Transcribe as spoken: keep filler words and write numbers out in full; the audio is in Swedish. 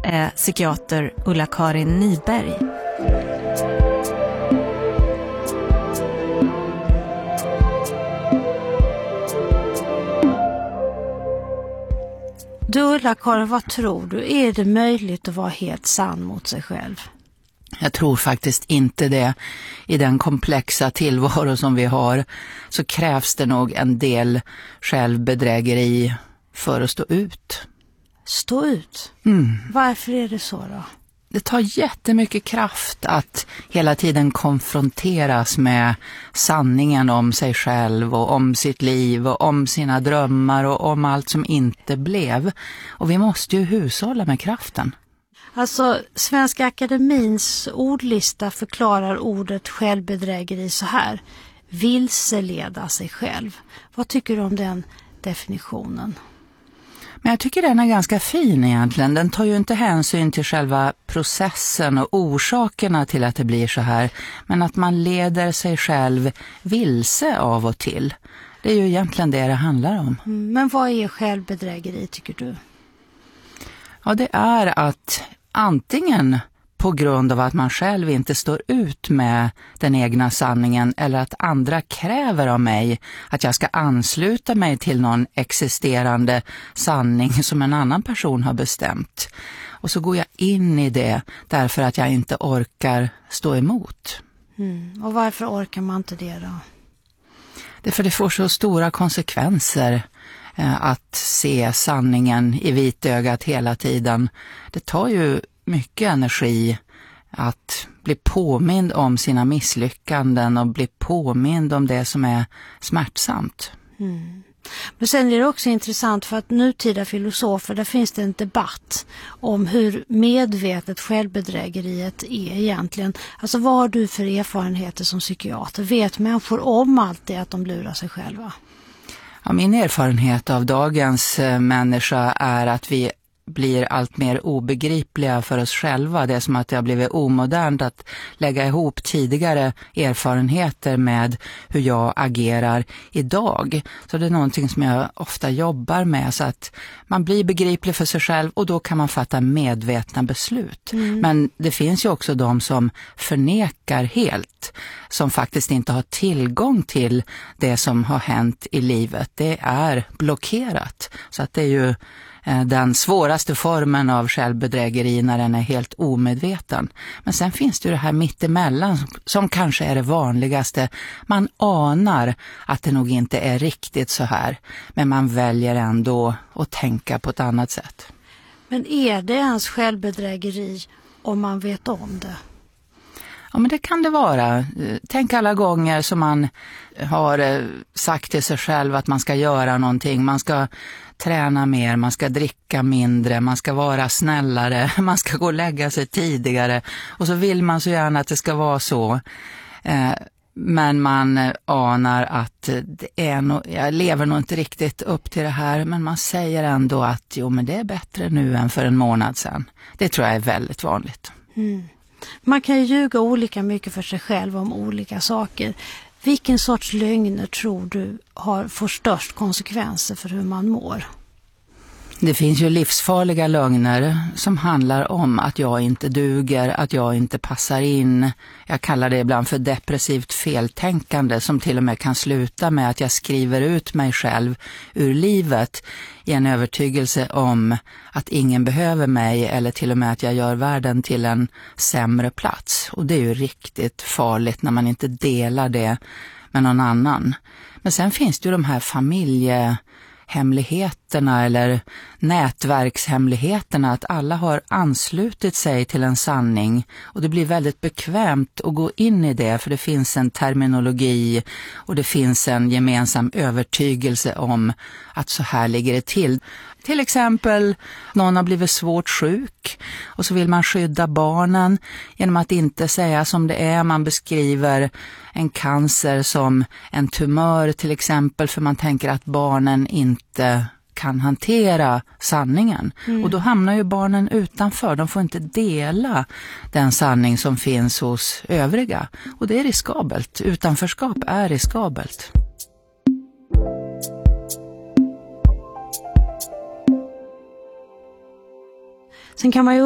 är psykiater Ulla-Karin Nyberg. Du Ulla-Karin, vad tror du? Är det möjligt att vara helt sann mot sig själv? Jag tror faktiskt inte det. I den komplexa tillvaro som vi har så krävs det nog en del självbedrägeri för att stå ut. Stå ut? Mm. Varför är det så då? Det tar jättemycket kraft att hela tiden konfronteras med sanningen om sig själv och om sitt liv och om sina drömmar och om allt som inte blev. Och vi måste ju hushålla med kraften. Alltså, Svenska Akademins ordlista förklarar ordet självbedrägeri så här: vilseleda sig själv. Vad tycker du om den definitionen? Men jag tycker den är ganska fin egentligen. Den tar ju inte hänsyn till själva processen och orsakerna till att det blir så här. Men att man leder sig själv vilse av och till. Det är ju egentligen det det handlar om. Mm, men vad är självbedrägeri tycker du? Ja, det är att antingen på grund av att man själv inte står ut med den egna sanningen eller att andra kräver av mig att jag ska ansluta mig till någon existerande sanning som en annan person har bestämt. Och så går jag in i det därför att jag inte orkar stå emot. Mm. Och varför orkar man inte det då? Det är för det får så stora konsekvenser eh, att se sanningen i vitögat hela tiden. Det tar ju mycket energi att bli påmind om sina misslyckanden och bli påmind om det som är smärtsamt. Mm. Men sen är det också intressant för att nutida filosofer, där finns det en debatt om hur medvetet självbedrägeriet är egentligen. Alltså vad har du för erfarenheter som psykiater? Vet människor om allt det att de lurar sig själva? Ja, min erfarenhet av dagens eh, människa är att vi blir allt mer obegripliga för oss själva. Det är som att det har blivit omodernt att lägga ihop tidigare erfarenheter med hur jag agerar idag. Så det är någonting som jag ofta jobbar med, så att man blir begriplig för sig själv och då kan man fatta medvetna beslut. Mm. Men det finns ju också de som förnekar helt, som faktiskt inte har tillgång till det som har hänt i livet. Det är blockerat. Så att det är ju den svåraste formen av självbedrägeri när den är helt omedveten. Men sen finns det ju det här mittemellan som kanske är det vanligaste. Man anar att det nog inte är riktigt så här, men man väljer ändå att tänka på ett annat sätt. Men är det ens självbedrägeri om man vet om det? Ja, men det kan det vara. Tänk alla gånger som man har sagt till sig själv att man ska göra någonting. Man ska träna mer, man ska dricka mindre, man ska vara snällare, man ska gå och lägga sig tidigare. Och så vill man så gärna att det ska vara så. Men man anar att det är no- jag lever nog inte riktigt upp till det här. Men man säger ändå att jo, men det är bättre nu än för en månad sedan. Det tror jag är väldigt vanligt. Mm. Man kan ju ljuga olika mycket för sig själv om olika saker. Vilken sorts lögner tror du har, får störst konsekvenser för hur man mår? Det finns ju livsfarliga lögner som handlar om att jag inte duger, att jag inte passar in. Jag kallar det ibland för depressivt feltänkande som till och med kan sluta med att jag skriver ut mig själv ur livet i en övertygelse om att ingen behöver mig eller till och med att jag gör världen till en sämre plats. Och det är ju riktigt farligt när man inte delar det med någon annan. Men sen finns det ju de här familje hemligheterna eller nätverkshemligheterna, att alla har anslutit sig till en sanning och det blir väldigt bekvämt att gå in i det för det finns en terminologi och det finns en gemensam övertygelse om att så här ligger det till. Till exempel, någon har blivit svårt sjuk och så vill man skydda barnen genom att inte säga som det är. Man beskriver en cancer som en tumör till exempel, för man tänker att barnen inte kan hantera sanningen. Mm. Och då hamnar ju barnen utanför. De får inte dela den sanning som finns hos övriga. Och det är riskabelt. Utanförskap är riskabelt. Sen kan man ju